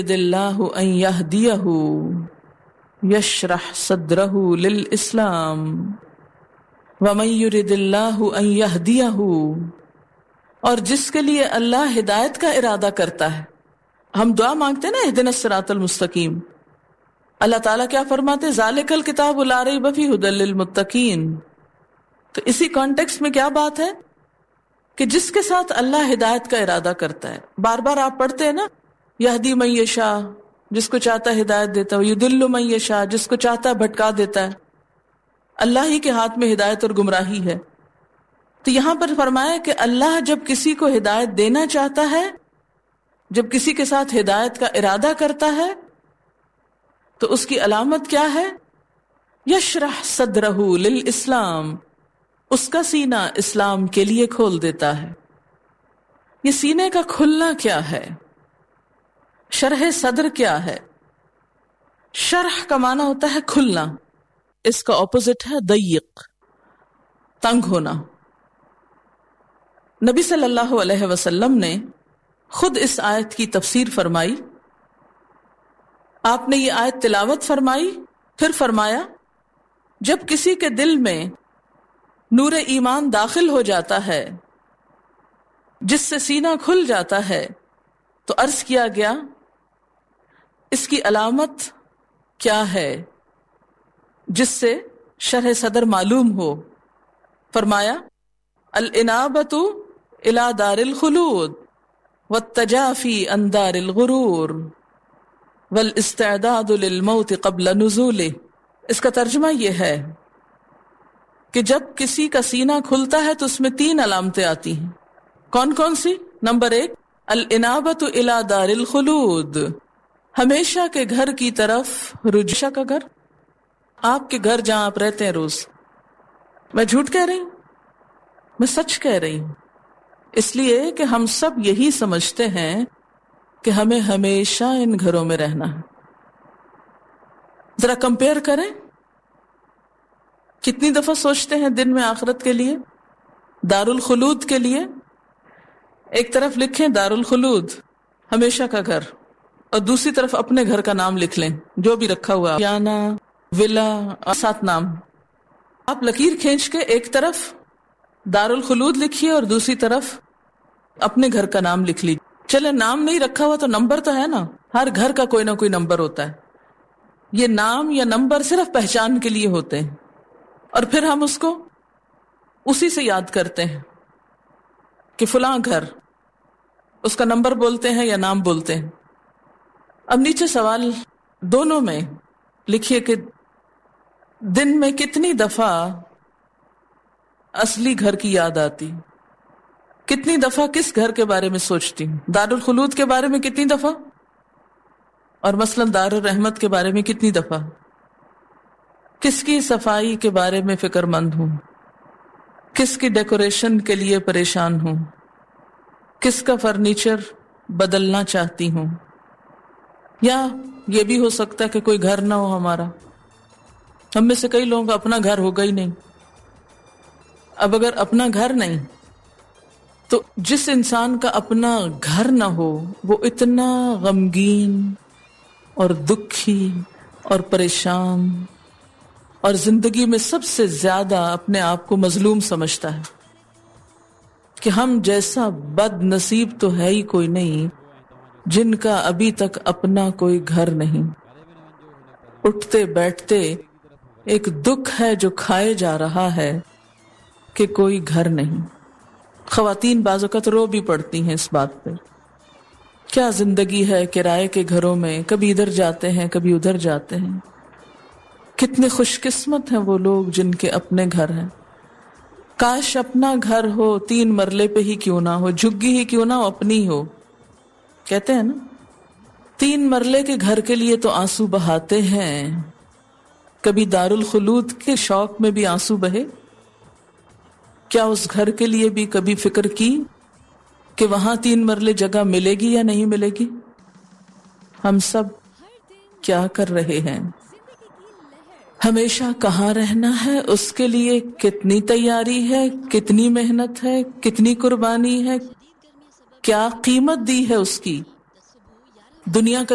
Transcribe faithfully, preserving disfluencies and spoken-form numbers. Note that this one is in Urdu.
اللہ ان یہدیہ یشرح صدرہ للاسلام ومن یرد اللہ ان یہدیہ، اور جس کے لیے اللہ ہدایت کا ارادہ کرتا ہے. ہم دعا مانگتے ہیں نا اہدنا الصراط المستقیم، اللہ تعالیٰ کیا فرماتے؟ ذالک الکتاب لا ریب فیہ ھدی للمتقین. تو اسی کانٹیکسٹ میں کیا بات ہے کہ جس کے ساتھ اللہ ہدایت کا ارادہ کرتا ہے. بار بار آپ پڑھتے ہیں نا یہدی من یشاء، جس کو چاہتا ہے ہدایت دیتا ہے، یضل من یشاء، جس کو چاہتا ہے بھٹکا دیتا ہے. اللہ ہی کے ہاتھ میں ہدایت اور گمراہی ہے. تو یہاں پر فرمایا کہ اللہ جب کسی کو ہدایت دینا چاہتا ہے، جب کسی کے ساتھ ہدایت کا ارادہ کرتا ہے، تو اس کی علامت کیا ہے؟ یشرح صدرہ للاسلام، اس کا سینہ اسلام کے لیے کھول دیتا ہے. یہ سینے کا کھلنا کیا ہے؟ شرح صدر کیا ہے؟ شرح کا معنی ہوتا ہے کھلنا، اس کا اپوزٹ ہے ضیق، تنگ ہونا. نبی صلی اللہ علیہ وسلم نے خود اس آیت کی تفسیر فرمائی. آپ نے یہ آیت تلاوت فرمائی، پھر فرمایا جب کسی کے دل میں نور ایمان داخل ہو جاتا ہے، جس سے سینہ کھل جاتا ہے، تو عرض کیا گیا اس کی علامت کیا ہے جس سے شرح صدر معلوم ہو. فرمایا الانابۃ الی دار الخلود والتجافی عن دار الغرور والاستعداد للموت قبل نزولہ. اس کا ترجمہ یہ ہے کہ جب کسی کا سینہ کھلتا ہے تو اس میں تین علامتیں آتی ہیں. کون کون سی؟ نمبر ایک الانابۃ الی دار الخلود، ہمیشہ کے گھر کی طرف رجوع. کا گھر، آپ کے گھر جہاں آپ رہتے ہیں روز. میں جھوٹ کہہ رہی ہوں؟ میں سچ کہہ رہی ہوں. اس لیے کہ ہم سب یہی سمجھتے ہیں کہ ہمیں ہمیشہ ان گھروں میں رہنا ہے. ذرا کمپیئر کریں، کتنی دفعہ سوچتے ہیں دن میں آخرت کے لیے، دار الخلود کے لیے. ایک طرف لکھیں دار الخلود، ہمیشہ کا گھر، اور دوسری طرف اپنے گھر کا نام لکھ لیں جو بھی رکھا ہوا، یانا، ولا، اور سات نام. آپ لکیر کھینچ کے ایک طرف دار الخلود لکھیے اور دوسری طرف اپنے گھر کا نام لکھ لیجیے. چلے نام نہیں رکھا ہوا تو نمبر تو ہے نا، ہر گھر کا کوئی نہ کوئی نمبر ہوتا ہے. یہ نام یا نمبر صرف پہچان کے لیے ہوتے ہیں، اور پھر ہم اس کو اسی سے یاد کرتے ہیں کہ فلاں گھر، اس کا نمبر بولتے ہیں یا نام بولتے ہیں. اب نیچے سوال دونوں میں لکھیے کہ دن میں کتنی دفعہ اصلی گھر کی یاد آتی، کتنی دفعہ کس گھر کے بارے میں سوچتی ہوں، دار الخلود کے بارے میں کتنی دفعہ، اور مثلا دار الرحمت کے بارے میں کتنی دفعہ. کس کی صفائی کے بارے میں فکر مند ہوں، کس کی ڈیکوریشن کے لیے پریشان ہوں، کس کا فرنیچر بدلنا چاہتی ہوں. یا یہ بھی ہو سکتا ہے کہ کوئی گھر نہ ہو ہمارا. ہم میں سے کئی لوگوں کا اپنا گھر ہوگا ہی نہیں. اب اگر اپنا گھر نہیں تو جس انسان کا اپنا گھر نہ ہو وہ اتنا غمگین اور دکھی اور پریشان اور زندگی میں سب سے زیادہ اپنے آپ کو مظلوم سمجھتا ہے کہ ہم جیسا بد نصیب تو ہے ہی کوئی نہیں جن کا ابھی تک اپنا کوئی گھر نہیں. اٹھتے بیٹھتے ایک دکھ ہے جو کھائے جا رہا ہے کہ کوئی گھر نہیں. خواتین بعض اوقات رو بھی پڑتی ہیں اس بات پہ. کیا زندگی ہے کرائے کے گھروں میں، کبھی ادھر جاتے ہیں کبھی ادھر جاتے ہیں. کتنے خوش قسمت ہیں وہ لوگ جن کے اپنے گھر ہیں. کاش اپنا گھر ہو، تین مرلے پہ ہی کیوں نہ ہو، جھگی ہی کیوں نہ ہو، اپنی ہو. کہتے ہیں نا تین مرلے کے گھر کے لیے تو آنسو بہاتے ہیں، کبھی دار الخلود کے شوق میں بھی آنسو بہے. کیا اس گھر کے لیے بھی کبھی فکر کی کہ وہاں تین مرلے جگہ ملے گی یا نہیں ملے گی؟ ہم سب کیا کر رہے ہیں؟ ہمیشہ کہاں رہنا ہے، اس کے لیے کتنی تیاری ہے، کتنی محنت ہے، کتنی قربانی ہے، کیا قیمت دی ہے اس کی. دنیا کا